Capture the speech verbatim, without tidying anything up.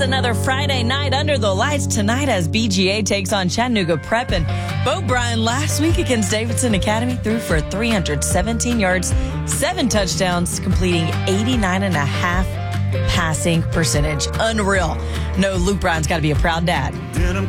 another Friday night under the lights tonight as B G A takes on Chattanooga Prep. And Bo Bryan last week against Davidson Academy threw for three hundred seventeen yards, seven touchdowns, completing eighty-nine and a half passing percentage. Unreal. No, Luke Bryan's got to be a proud dad.